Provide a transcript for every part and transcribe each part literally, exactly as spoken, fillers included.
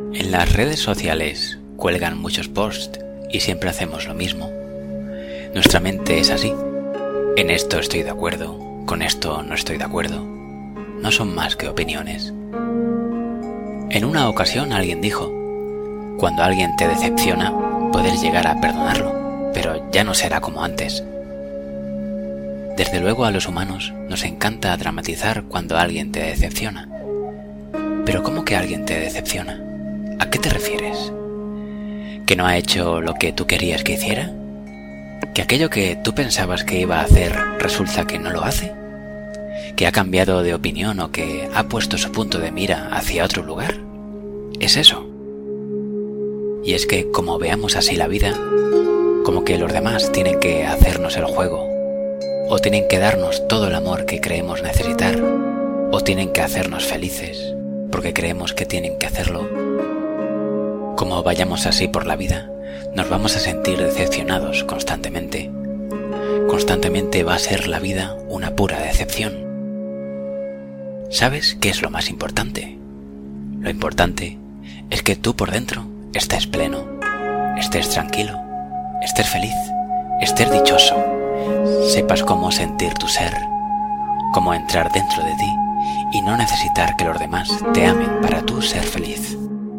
En las redes sociales cuelgan muchos posts y siempre hacemos lo mismo. Nuestra mente es así. En esto estoy de acuerdo, con esto no estoy de acuerdo. No son más que opiniones. En una ocasión alguien dijo: cuando alguien te decepciona, puedes llegar a perdonarlo, pero ya no será como antes. Desde luego a los humanos nos encanta dramatizar cuando alguien te decepciona. Pero ¿cómo que alguien te decepciona? ¿A qué te refieres? ¿Que no ha hecho lo que tú querías que hiciera? ¿Que aquello que tú pensabas que iba a hacer resulta que no lo hace? ¿Que ha cambiado de opinión o que ha puesto su punto de mira hacia otro lugar? ¿Es eso? Y es que como veamos así la vida, como que los demás tienen que hacernos el juego, o tienen que darnos todo el amor que creemos necesitar, o tienen que hacernos felices porque creemos que tienen que hacerlo. Como vayamos así por la vida, nos vamos a sentir decepcionados constantemente. Constantemente va a ser la vida una pura decepción. ¿Sabes qué es lo más importante? Lo importante es que tú por dentro estés pleno, estés tranquilo, estés feliz, estés dichoso, sepas cómo sentir tu ser, cómo entrar dentro de ti y no necesitar que los demás te amen para tú ser feliz.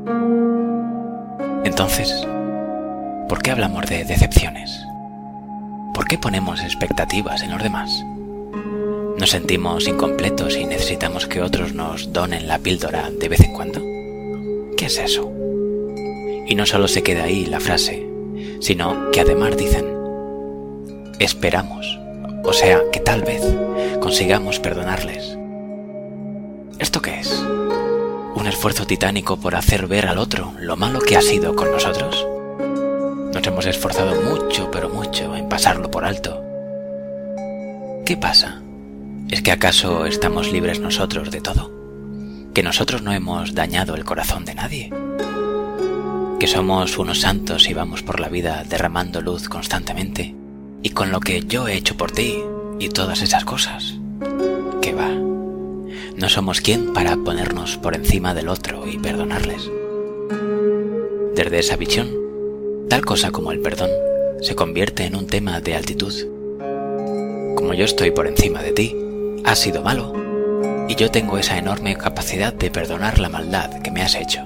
Entonces, ¿por qué hablamos de decepciones? ¿Por qué ponemos expectativas en los demás? ¿Nos sentimos incompletos y necesitamos que otros nos donen la píldora de vez en cuando? ¿Qué es eso? Y no solo se queda ahí la frase, sino que además dicen: esperamos, o sea que tal vez consigamos perdonarles. ¿Esto qué es? ¿Un esfuerzo titánico por hacer ver al otro lo malo que ha sido con nosotros? Nos hemos esforzado mucho, pero mucho, en pasarlo por alto. ¿Qué pasa? ¿Es que acaso estamos libres nosotros de todo? ¿Que nosotros no hemos dañado el corazón de nadie? ¿Que somos unos santos y vamos por la vida derramando luz constantemente? Y con lo que yo he hecho por ti y todas esas cosas. ¿Qué va? No somos quien para ponernos por encima del otro y perdonarles. Desde esa visión, tal cosa como el perdón se convierte en un tema de altitud. Como yo estoy por encima de ti, has sido malo, y yo tengo esa enorme capacidad de perdonar la maldad que me has hecho.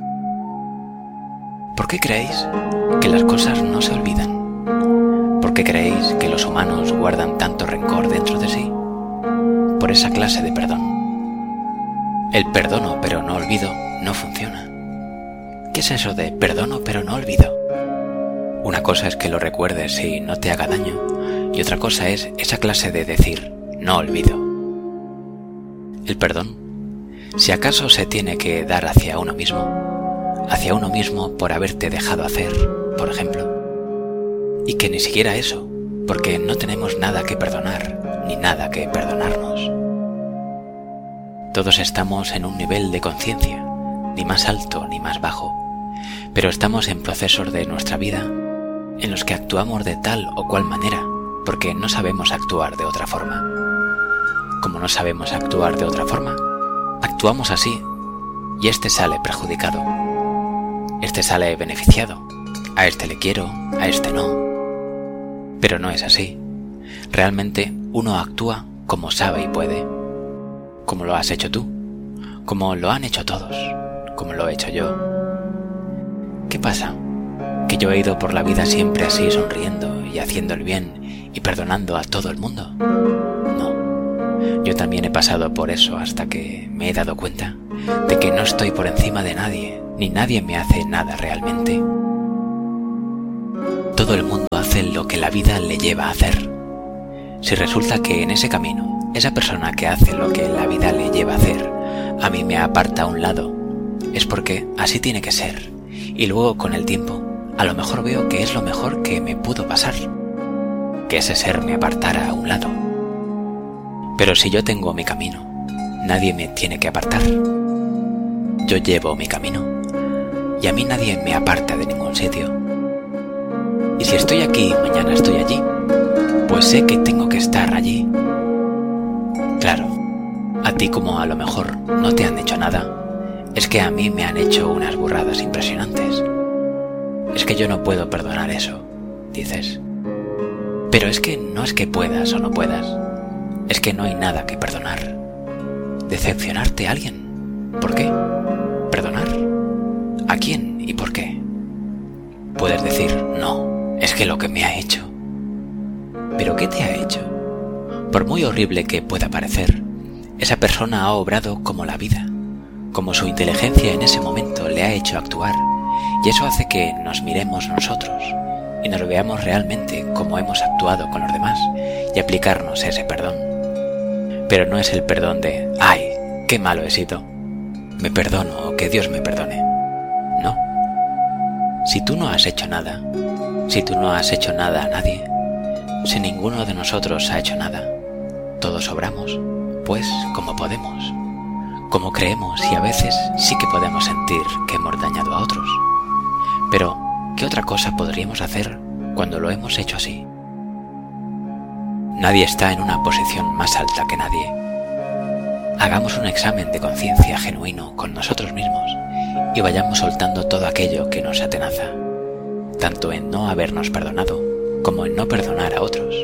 ¿Por qué creéis que las cosas no se olvidan? ¿Por qué creéis que los humanos guardan tanto rencor dentro de sí? Por esa clase de perdón. El perdono pero no olvido no funciona. ¿Qué es eso de perdono pero no olvido? Una cosa es que lo recuerdes y no te haga daño, y otra cosa es esa clase de decir no olvido. El perdón, si acaso se tiene que dar hacia uno mismo, hacia uno mismo por haberte dejado hacer, por ejemplo, y que ni siquiera eso, porque no tenemos nada que perdonar, ni nada que perdonarnos. Todos estamos en un nivel de conciencia, ni más alto ni más bajo, pero estamos en procesos de nuestra vida en los que actuamos de tal o cual manera, porque no sabemos actuar de otra forma. Como no sabemos actuar de otra forma, actuamos así, y este sale perjudicado. Este sale beneficiado. A este le quiero, a este no. Pero no es así. Realmente uno actúa como sabe y puede. Como lo has hecho tú, como lo han hecho todos, como lo he hecho yo. ¿Qué pasa? ¿Que yo he ido por la vida siempre así sonriendo y haciendo el bien y perdonando a todo el mundo? No. Yo también he pasado por eso hasta que me he dado cuenta de que no estoy por encima de nadie, ni nadie me hace nada realmente. Todo el mundo hace lo que la vida le lleva a hacer. Si resulta que en ese camino esa persona que hace lo que la vida le lleva a hacer a mí me aparta a un lado, es porque así tiene que ser, y luego con el tiempo a lo mejor veo que es lo mejor que me pudo pasar, que ese ser me apartara a un lado. Pero si yo tengo mi camino, nadie me tiene que apartar. Yo llevo mi camino y a mí nadie me aparta de ningún sitio. Y si estoy aquí y mañana estoy allí, pues sé que tengo que estar allí. Claro, a ti como a lo mejor no te han hecho nada, es que a mí me han hecho unas burradas impresionantes. Es que yo no puedo perdonar eso, dices. Pero es que no es que puedas o no puedas, es que no hay nada que perdonar. ¿Decepcionarte a alguien? ¿Por qué? ¿Perdonar? ¿A quién y por qué? Puedes decir, no, es que lo que me ha hecho. ¿Pero qué te ha hecho? Por muy horrible que pueda parecer, esa persona ha obrado como la vida, como su inteligencia en ese momento le ha hecho actuar, y eso hace que nos miremos nosotros y nos veamos realmente como hemos actuado con los demás y aplicarnos ese perdón. Pero no es el perdón de, ¡ay, qué malo he sido! Me perdono o que Dios me perdone. No. Si tú no has hecho nada, si tú no has hecho nada a nadie, si ninguno de nosotros ha hecho nada, todos obramos, pues como podemos, como creemos, y a veces sí que podemos sentir que hemos dañado a otros. Pero, ¿qué otra cosa podríamos hacer cuando lo hemos hecho así? Nadie está en una posición más alta que nadie. Hagamos un examen de conciencia genuino con nosotros mismos y vayamos soltando todo aquello que nos atenaza, tanto en no habernos perdonado como en no perdonar a otros.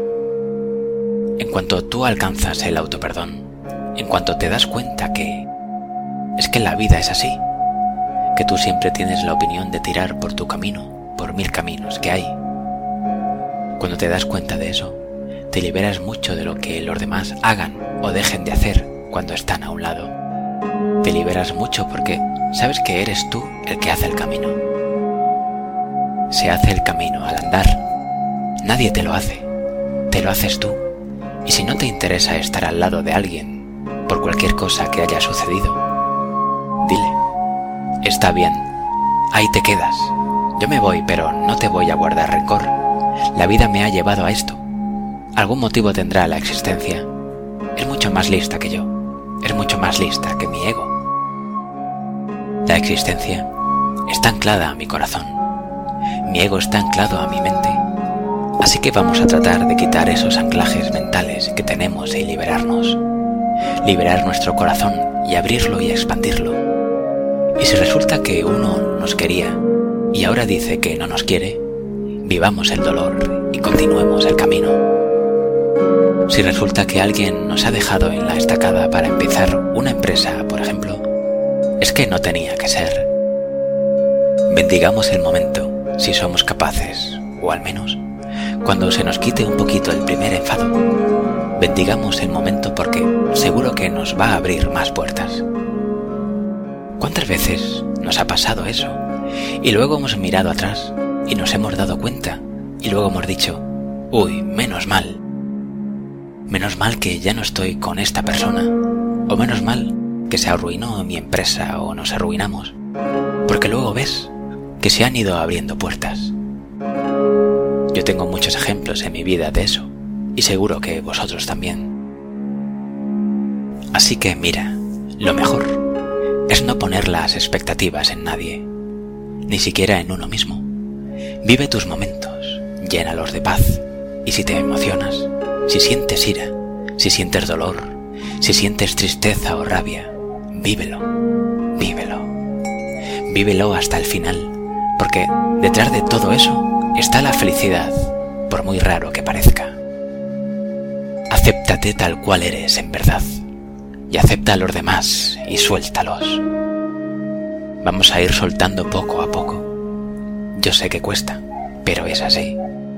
En cuanto tú alcanzas el autoperdón, en cuanto te das cuenta que es que la vida es así, que tú siempre tienes la opinión de tirar por tu camino, por mil caminos que hay. Cuando te das cuenta de eso, te liberas mucho de lo que los demás hagan o dejen de hacer cuando están a un lado. Te liberas mucho porque sabes que eres tú el que hace el camino. Se hace el camino al andar. Nadie te lo hace, te lo haces tú. Y si no te interesa estar al lado de alguien por cualquier cosa que haya sucedido, dile, está bien, ahí te quedas. Yo me voy, pero no te voy a guardar rencor. La vida me ha llevado a esto. Algún motivo tendrá la existencia. Es mucho más lista que yo. Es mucho más lista que mi ego. La existencia está anclada a mi corazón. Mi ego está anclado a mi mente. Así que vamos a tratar de quitar esos anclajes mentales que tenemos y liberarnos. Liberar nuestro corazón y abrirlo y expandirlo. Y si resulta que uno nos quería y ahora dice que no nos quiere, vivamos el dolor y continuemos el camino. Si resulta que alguien nos ha dejado en la estacada para empezar una empresa, por ejemplo, es que no tenía que ser. Bendigamos el momento, si somos capaces, o al menos, cuando se nos quite un poquito el primer enfado, bendigamos el momento porque seguro que nos va a abrir más puertas. ¿Cuántas veces nos ha pasado eso? Y luego hemos mirado atrás y nos hemos dado cuenta y luego hemos dicho, uy, menos mal. Menos mal que ya no estoy con esta persona, o menos mal que se arruinó mi empresa o nos arruinamos, porque luego ves que se han ido abriendo puertas. Yo tengo muchos ejemplos en mi vida de eso, y seguro que vosotros también. Así que mira, lo mejor es no poner las expectativas en nadie, ni siquiera en uno mismo. Vive tus momentos, llénalos de paz, y si te emocionas, si sientes ira, si sientes dolor, si sientes tristeza o rabia, vívelo, vívelo. Vívelo hasta el final, porque detrás de todo eso está la felicidad, por muy raro que parezca. Acéptate tal cual eres en verdad, y acepta a los demás y suéltalos. Vamos a ir soltando poco a poco. Yo sé que cuesta, pero es así.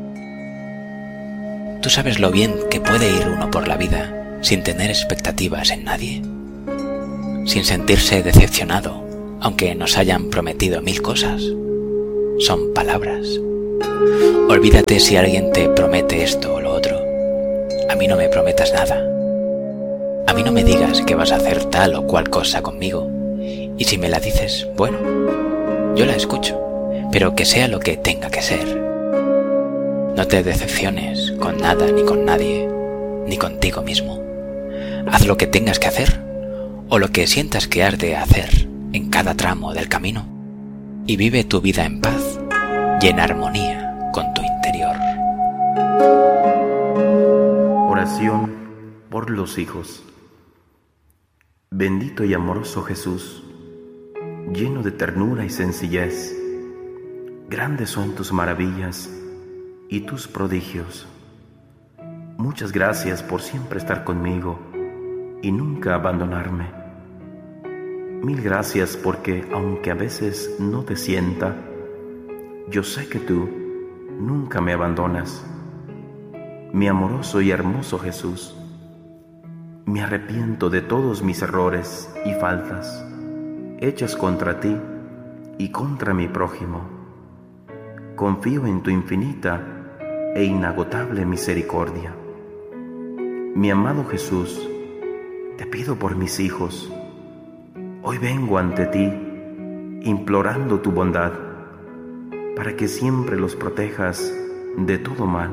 ¿Tú sabes lo bien que puede ir uno por la vida sin tener expectativas en nadie? Sin sentirse decepcionado, aunque nos hayan prometido mil cosas. Son palabras. Olvídate si alguien te promete esto o lo otro. A mí no me prometas nada. A mí no me digas que vas a hacer tal o cual cosa conmigo. Y si me la dices, bueno, yo la escucho, pero que sea lo que tenga que ser. No te decepciones con nada ni con nadie, ni contigo mismo. Haz lo que tengas que hacer, o lo que sientas que has de hacer en cada tramo del camino, y vive tu vida en paz y en armonía con tu interior. Oración por los hijos. Bendito y amoroso Jesús, lleno de ternura y sencillez. Grandes son tus maravillas y tus prodigios. Muchas gracias por siempre estar conmigo y nunca abandonarme. Mil gracias porque, aunque a veces no te sienta, yo sé que tú nunca me abandonas. Mi amoroso y hermoso Jesús, me arrepiento de todos mis errores y faltas hechas contra ti y contra mi prójimo. Confío en tu infinita e inagotable misericordia. Mi amado Jesús, te pido por mis hijos. Hoy vengo ante ti implorando tu bondad para que siempre los protejas de todo mal.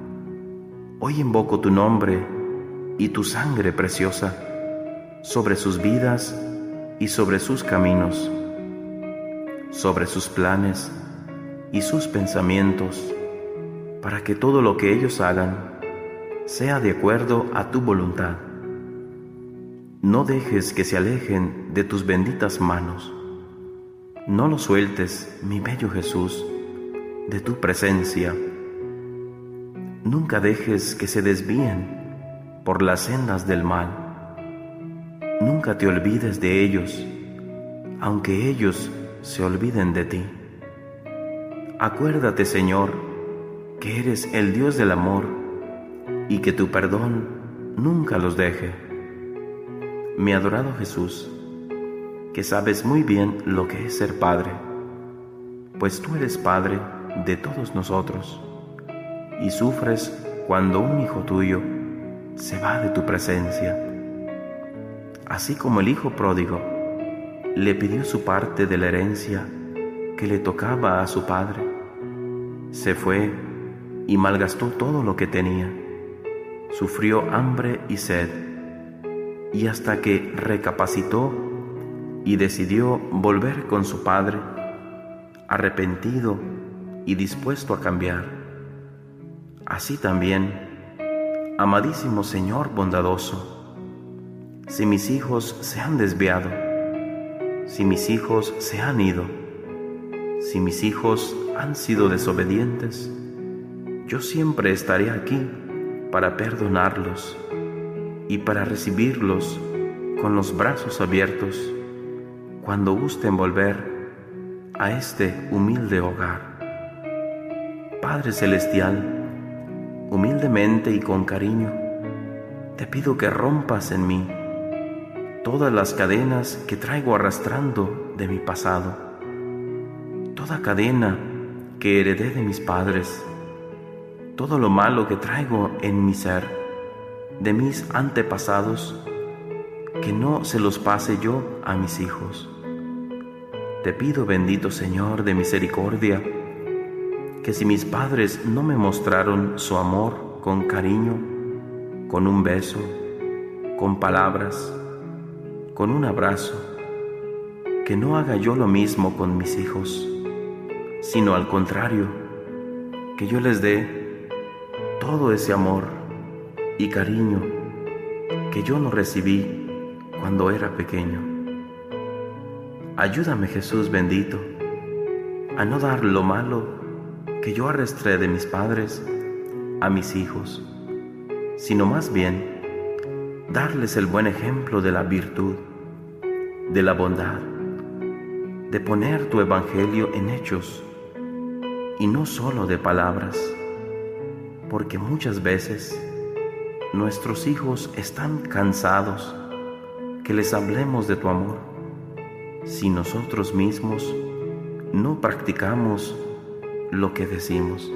Hoy invoco tu nombre y tu sangre preciosa sobre sus vidas y sobre sus caminos, sobre sus planes y sus pensamientos, para que todo lo que ellos hagan sea de acuerdo a tu voluntad. No dejes que se alejen de tus benditas manos. No los sueltes, mi bello Jesús, de tu presencia. Nunca dejes que se desvíen por las sendas del mal. Nunca te olvides de ellos, aunque ellos se olviden de ti. Acuérdate, Señor, que eres el Dios del amor y que tu perdón nunca los deje. Mi adorado Jesús, que sabes muy bien lo que es ser padre, pues tú eres padre de todos nosotros y sufres cuando un hijo tuyo se va de tu presencia. Así como el hijo pródigo le pidió su parte de la herencia que le tocaba a su padre, se fue y malgastó todo lo que tenía, sufrió hambre y sed, y hasta que recapacitó y decidió volver con su padre, arrepentido y dispuesto a cambiar. Así también, amadísimo Señor bondadoso, si mis hijos se han desviado, si mis hijos se han ido, si mis hijos han sido desobedientes, yo siempre estaré aquí para perdonarlos y para recibirlos con los brazos abiertos cuando gusten volver a este humilde hogar. Padre Celestial, humildemente y con cariño, te pido que rompas en mí todas las cadenas que traigo arrastrando de mi pasado, toda cadena que heredé de mis padres, todo lo malo que traigo en mi ser, de mis antepasados, que no se los pase yo a mis hijos. Te pido, bendito Señor de misericordia, que si mis padres no me mostraron su amor con cariño, con un beso, con palabras, con un abrazo, que no haga yo lo mismo con mis hijos, sino al contrario, que yo les dé todo ese amor y cariño que yo no recibí cuando era pequeño. Ayúdame, Jesús bendito, a no dar lo malo que yo arrastré de mis padres a mis hijos, sino más bien darles el buen ejemplo de la virtud, de la bondad, de poner tu evangelio en hechos y no solo de palabras, porque muchas veces nuestros hijos están cansados que les hablemos de tu amor si nosotros mismos no practicamos lo que decimos.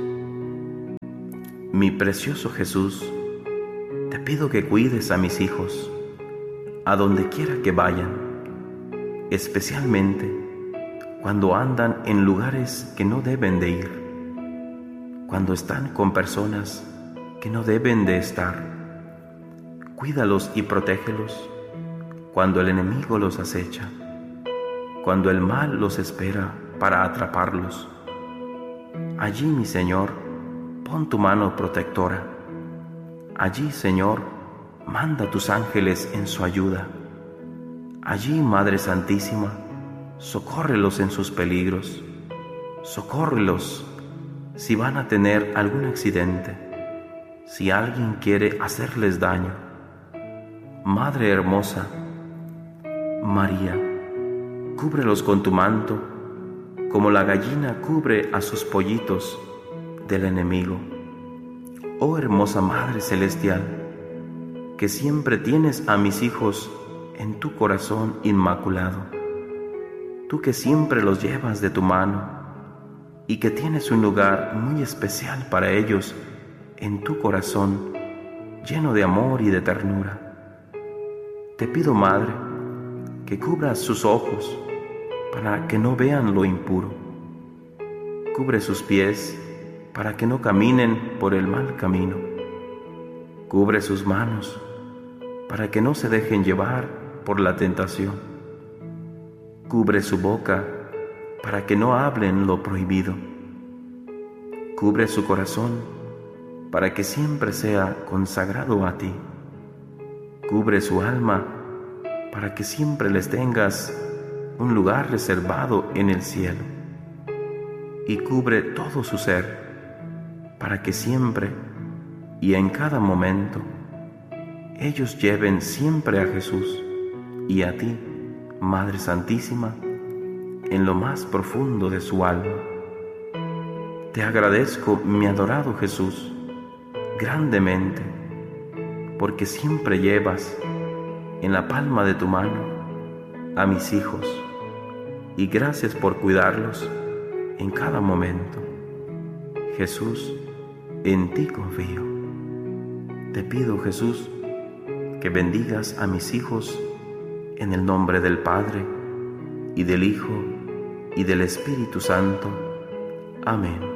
Mi precioso Jesús, te pido que cuides a mis hijos a donde quiera que vayan, especialmente cuando andan en lugares que no deben de ir, cuando están con personas que no deben de estar. Cuídalos y protégelos cuando el enemigo los acecha, cuando el mal los espera para atraparlos. Allí, mi Señor, pon tu mano protectora. Allí, Señor, manda tus ángeles en su ayuda. Allí, Madre Santísima, socórrelos en sus peligros, socórrelos si van a tener algún accidente, si alguien quiere hacerles daño. Madre hermosa, María, cúbrelos con tu manto, como la gallina cubre a sus pollitos del enemigo. Oh hermosa Madre Celestial, que siempre tienes a mis hijos en tu corazón inmaculado, tú que siempre los llevas de tu mano y que tienes un lugar muy especial para ellos en tu corazón, lleno de amor y de ternura. Te pido, Madre, que cubras sus ojos para que no vean lo impuro. Cubre sus pies para que no caminen por el mal camino. Cubre sus manos para que no se dejen llevar por la tentación. Cubre su boca para que no hablen lo prohibido. Cubre su corazón para que siempre sea consagrado a ti. Cubre su alma para que siempre les tengas un lugar reservado en el cielo. Y cubre todo su ser para que siempre y en cada momento ellos lleven siempre a Jesús y a ti, Madre Santísima, en lo más profundo de su alma. Te agradezco, mi adorado Jesús, grandemente, porque siempre llevas en la palma de tu mano a mis hijos, y gracias por cuidarlos en cada momento. Jesús, en ti confío. Te pido, Jesús, que bendigas a mis hijos en el nombre del Padre, y del Hijo, y del Espíritu Santo. Amén.